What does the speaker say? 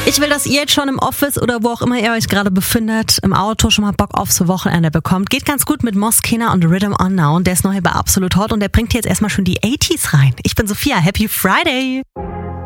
Ich will, dass ihr jetzt schon im Office oder wo auch immer ihr euch gerade befindet, im Auto schon mal Bock aufs Wochenende bekommt. Geht ganz gut mit Moskina und Rhythm On Now. Der ist neu bei Absolut Hot und der bringt jetzt erstmal schon die 80s rein. Ich bin Sophia. Happy Friday!